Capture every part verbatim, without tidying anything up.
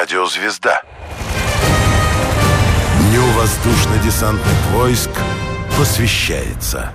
Радиозвезда. Дню воздушно-десантных войск посвящается.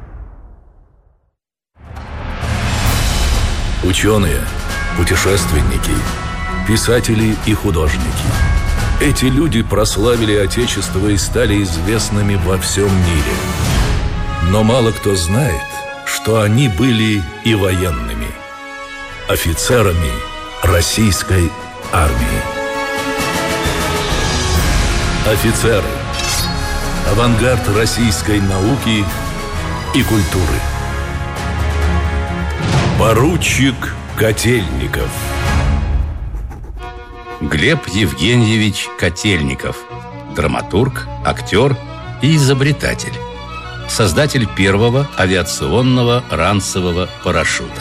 Ученые, путешественники, писатели и художники. Эти люди прославили Отечество и стали известными во всем мире. Но мало кто знает, что они были и военными, офицерами российской армии. Офицеры. Авангард российской науки и культуры. Поручик Котельников. Глеб Евгеньевич Котельников. Драматург, актер и изобретатель. Создатель первого авиационного ранцевого парашюта.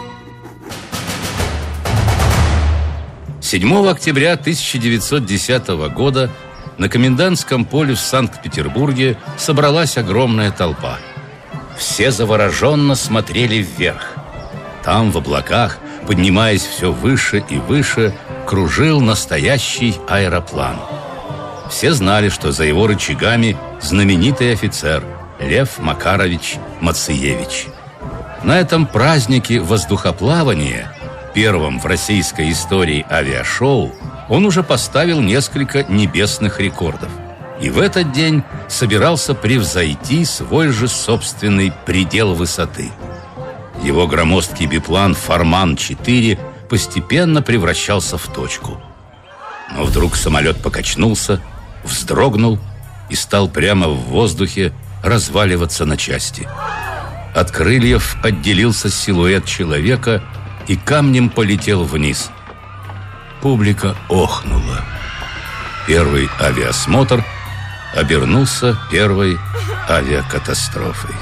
седьмого октября тысяча девятьсот десятого года на Комендантском поле в Санкт-Петербурге собралась огромная толпа. Все завороженно смотрели вверх. Там, в облаках, поднимаясь все выше и выше, кружил настоящий аэроплан. Все знали, что за его рычагами знаменитый офицер Лев Макарович Мациевич. На этом празднике воздухоплавания, первом в российской истории авиашоу, он уже поставил несколько небесных рекордов. И в этот день собирался превзойти свой же собственный предел высоты. Его громоздкий биплан «Фарман четыре» постепенно превращался в точку. Но вдруг самолет покачнулся, вздрогнул и стал прямо в воздухе разваливаться на части. От крыльев отделился силуэт человека и камнем полетел вниз. Публика охнула. Первый авиасмотр обернулся первой авиакатастрофой.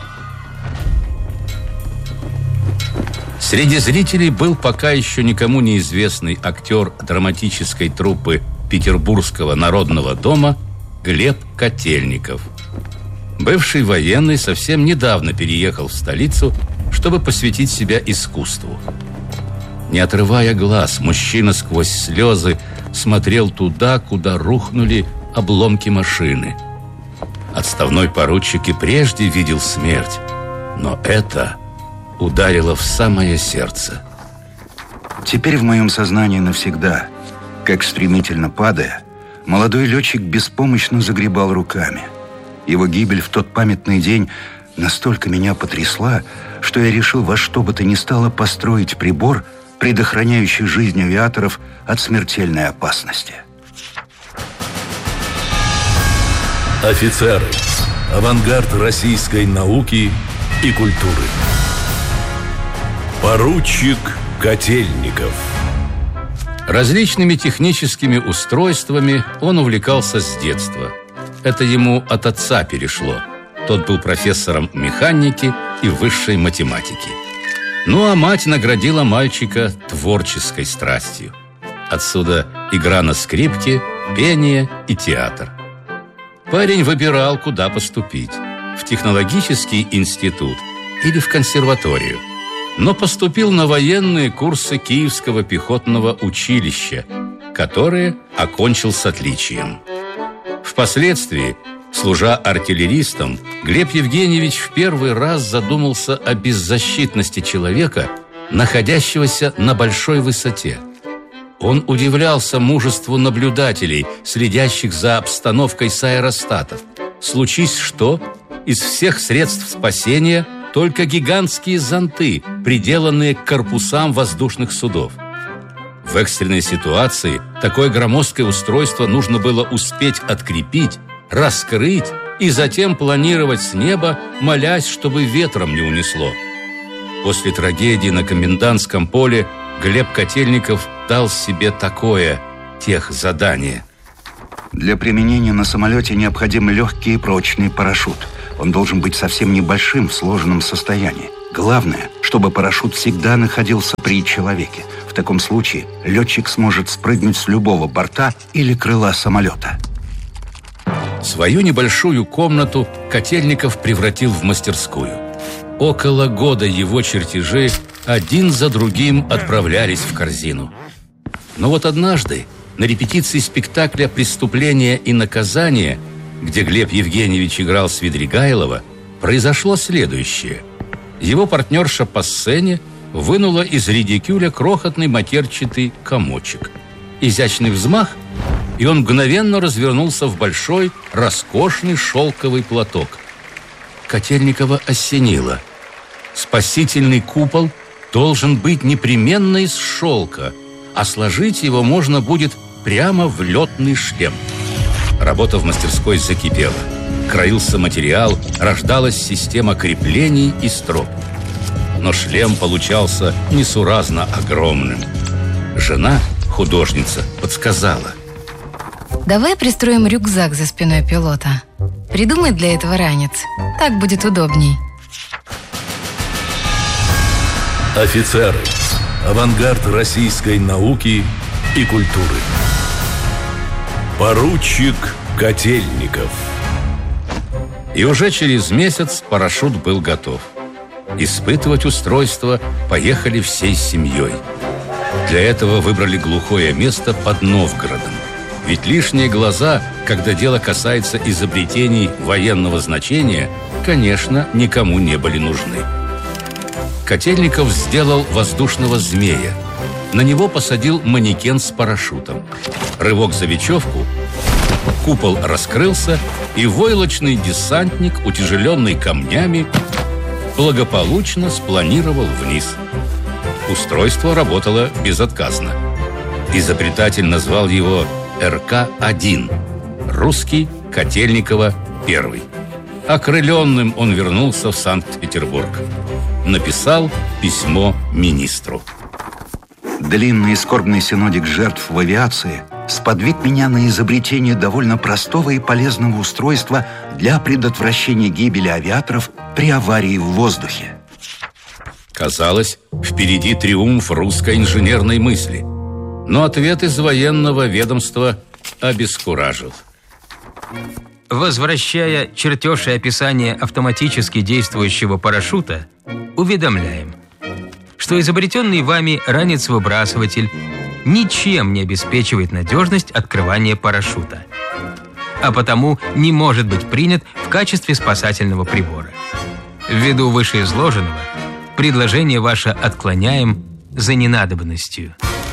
Среди зрителей был пока еще никому неизвестный актер драматической труппы Петербургского народного дома Глеб Котельников. Бывший военный совсем недавно переехал в столицу, чтобы посвятить себя искусству. Не отрывая глаз, мужчина сквозь слезы смотрел туда, куда рухнули обломки машины. Отставной поручик и прежде видел смерть, но это ударило в самое сердце. Теперь в моем сознании навсегда, как стремительно падая, молодой летчик беспомощно загребал руками. Его гибель в тот памятный день настолько меня потрясла, что я решил во что бы то ни стало построить прибор, предохраняющий жизнь авиаторов от смертельной опасности. Офицеры. Авангард российской науки и культуры. Поручик Котельников. Различными техническими устройствами он увлекался с детства. Это ему от отца перешло. Тот был профессором механики и высшей математики. Ну а мать наградила мальчика творческой страстью. Отсюда игра на скрипке, пение и театр. Парень выбирал, куда поступить: в технологический институт или в консерваторию. Но поступил на военные курсы Киевского пехотного училища, которые окончил с отличием. Впоследствии, служа артиллеристом, Глеб Евгеньевич в первый раз задумался о беззащитности человека, находящегося на большой высоте. Он удивлялся мужеству наблюдателей, следящих за обстановкой с аэростатов. Случись что, из всех средств спасения только гигантские зонты, приделанные к корпусам воздушных судов. В экстренной ситуации такое громоздкое устройство нужно было успеть открепить, раскрыть и затем планировать с неба, молясь, чтобы ветром не унесло. После трагедии на Комендантском поле Глеб Котельников дал себе такое техзадание. Для применения на самолете необходим легкий и прочный парашют. Он должен быть совсем небольшим в сложенном состоянии. Главное, чтобы парашют всегда находился при человеке. В таком случае летчик сможет спрыгнуть с любого борта или крыла самолета. Свою небольшую комнату Котельников превратил в мастерскую. Около года его чертежи один за другим отправлялись в корзину. Но вот однажды на репетиции спектакля «Преступление и наказание», где Глеб Евгеньевич играл Свидригайлова, произошло следующее. Его партнерша по сцене вынула из редикюля крохотный матерчатый комочек. Изящный взмах, и он мгновенно развернулся в большой, роскошный шелковый платок. Котельникова осенило. Спасительный купол должен быть непременно из шелка, а сложить его можно будет прямо в летный шлем. Работа в мастерской закипела. Краился материал, рождалась система креплений и строп. Но шлем получался несуразно огромным. Жена, художница, подсказала: давай пристроим рюкзак за спиной пилота. Придумай для этого ранец. Так будет удобней. Офицеры. Авангард российской науки и культуры. Поручик Котельников. И уже через месяц парашют был готов. Испытывать устройство поехали всей семьей. Для этого выбрали глухое место под Новгородом. Ведь лишние глаза, когда дело касается изобретений военного значения, конечно, никому не были нужны. Котельников сделал воздушного змея. На него посадил манекен с парашютом. Рывок за бечевку, купол раскрылся, и войлочный десантник, утяжеленный камнями, благополучно спланировал вниз. Устройство работало безотказно. Изобретатель назвал его эр ка один, русский Котельникова первый. Окрыленным он вернулся в Санкт-Петербург. Написал письмо министру. Длинный и скорбный синодик жертв в авиации сподвиг меня на изобретение довольно простого и полезного устройства для предотвращения гибели авиаторов при аварии в воздухе. Казалось, впереди триумф русской инженерной мысли. Но ответ из военного ведомства обескуражил. Возвращая чертеж и описание автоматически действующего парашюта, уведомляем, что изобретенный вами ранец-выбрасыватель ничем не обеспечивает надежность открывания парашюта, а потому не может быть принят в качестве спасательного прибора. Ввиду вышеизложенного, предложение ваше отклоняем за ненадобностью.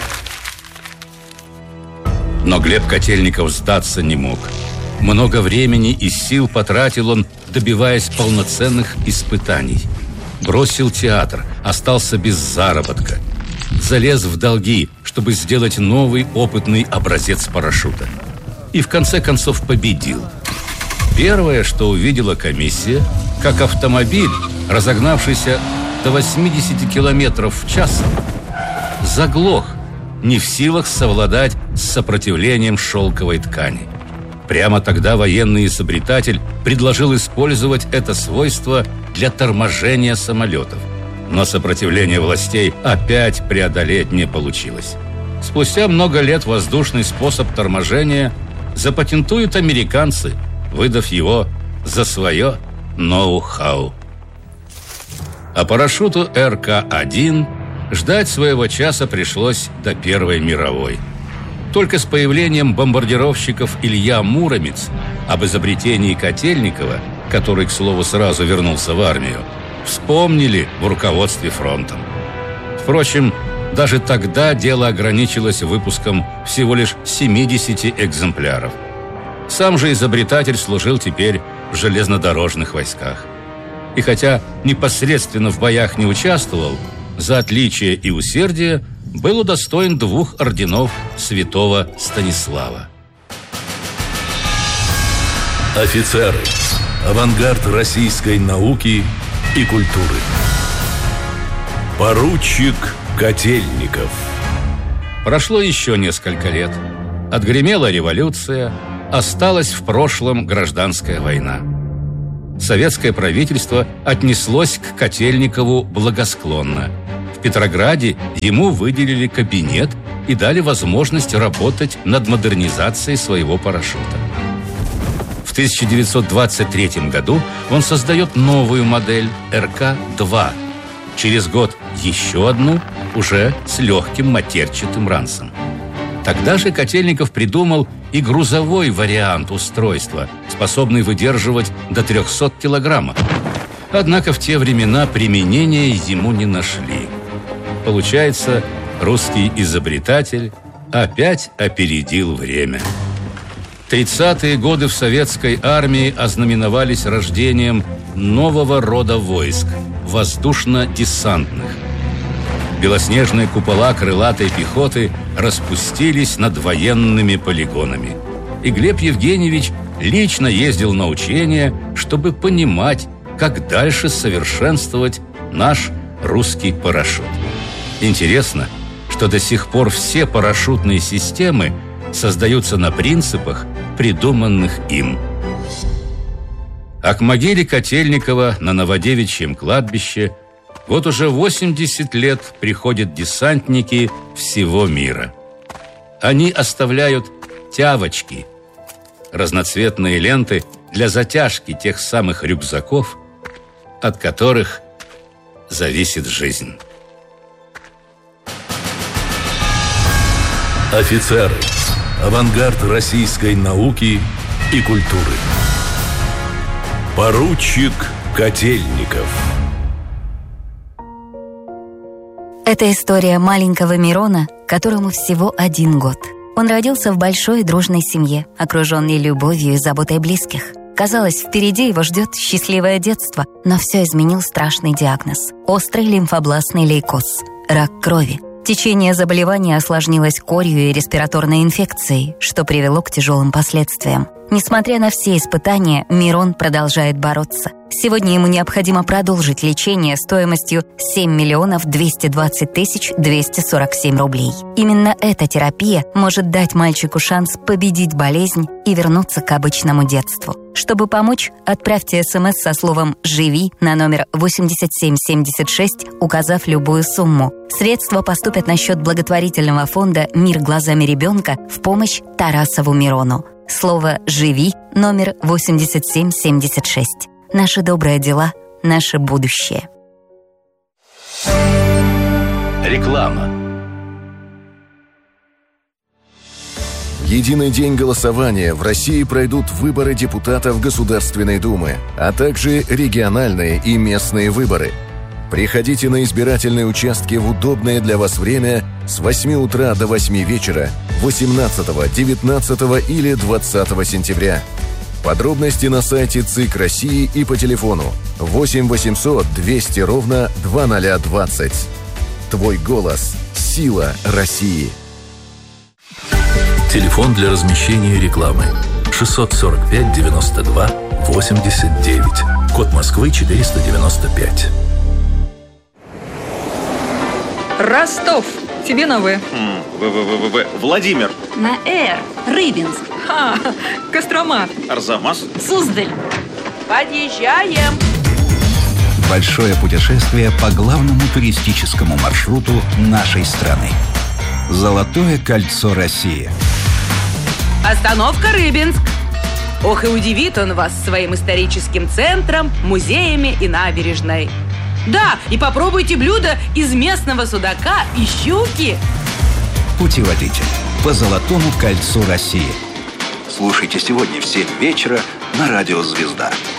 Но Глеб Котельников сдаться не мог. Много времени и сил потратил он, добиваясь полноценных испытаний. Бросил театр, остался без заработка. Залез в долги, чтобы сделать новый опытный образец парашюта. И в конце концов победил. Первое, что увидела комиссия, как автомобиль, разогнавшийся до восьмидесяти километров в час, заглох, не в силах совладать с сопротивлением шелковой ткани. Прямо тогда военный изобретатель предложил использовать это свойство для торможения самолетов. Но сопротивление властей опять преодолеть не получилось. Спустя много лет воздушный способ торможения запатентуют американцы, выдав его за свое ноу-хау. А парашюту эр ка один ждать своего часа пришлось до Первой мировой. Только с появлением бомбардировщиков Илья Муромец об изобретении Котельникова, который, к слову, сразу вернулся в армию, вспомнили в руководстве фронтом. Впрочем, даже тогда дело ограничилось выпуском всего лишь семидесяти экземпляров. Сам же изобретатель служил теперь в железнодорожных войсках. И хотя непосредственно в боях не участвовал, за отличие и усердие был удостоен двух орденов святого Станислава. Офицеры. Авангард российской науки и культуры. Поручик Котельников. Прошло еще несколько лет. Отгремела революция, осталась в прошлом гражданская война. Советское правительство отнеслось к Котельникову благосклонно. В Петрограде ему выделили кабинет и дали возможность работать над модернизацией своего парашюта. В тысяча девятьсот двадцать третьем году он создает новую модель эр ка два. Через год еще одну, уже с легким матерчатым ранцем. Тогда же Котельников придумал и грузовой вариант устройства, способный выдерживать до трехсот килограммов. Однако в те времена применения ему не нашли. Получается, русский изобретатель опять опередил время. тридцатые годы в советской армии ознаменовались рождением нового рода войск – воздушно-десантных. Белоснежные купола крылатой пехоты распустились над военными полигонами. И Глеб Евгеньевич лично ездил на учения, чтобы понимать, как дальше совершенствовать наш русский парашют. Интересно, что до сих пор все парашютные системы создаются на принципах, придуманных им. А к могиле Котельникова на Новодевичьем кладбище вот уже восемьдесят лет приходят десантники всего мира. Они оставляют тявочки, разноцветные ленты для затяжки тех самых рюкзаков, от которых зависит жизнь. Офицеры. Авангард российской науки и культуры. Поручик Котельников. Это история маленького Мирона, которому всего один год. Он родился в большой и дружной семье, окруженный любовью и заботой близких. Казалось, впереди его ждет счастливое детство, но все изменил страшный диагноз – острый лимфобластный лейкоз – рак крови. Течение заболевания осложнилось корью и респираторной инфекцией, что привело к тяжелым последствиям. Несмотря на все испытания, Мирон продолжает бороться. Сегодня ему необходимо продолжить лечение стоимостью семь миллионов двести двадцать тысяч двести сорок семь рублей. Именно эта терапия может дать мальчику шанс победить болезнь и вернуться к обычному детству. Чтобы помочь, отправьте смс со словом «Живи» на номер восемьдесят семь семьдесят шесть, указав любую сумму. Средства поступят на счет благотворительного фонда «Мир глазами ребенка» в помощь Тарасову Мирону. Слово «Живи» номер восемьдесят семь семьдесят шесть. Наши добрые дела, наше будущее. Реклама. В единый день голосования в России пройдут выборы депутатов Государственной Думы, а также региональные и местные выборы. Приходите на избирательные участки в удобное для вас время с восьми утра до восьми вечера восемнадцатого, девятнадцатого или двадцатого сентября. Подробности на сайте ЦИК России и по телефону восемь восемьсот двести ровно двадцать двадцать. Твой голос – сила России. Телефон для размещения рекламы шестьсот сорок пять девяносто два восемьдесят девять. Код Москвы четыреста девяносто пять. Ростов. Тебе на В. В-В-В-В. Владимир. На Р. Рыбинск. Ха, Кострома. Арзамас. Суздаль. Подъезжаем. Большое путешествие по главному туристическому маршруту нашей страны. Золотое кольцо России. Остановка Рыбинск. Ох, и удивит он вас своим историческим центром, музеями и набережной. Да, и попробуйте блюда из местного судака и щуки. Путеводитель по Золотому кольцу России. Слушайте сегодня в семь вечера на радио «Звезда».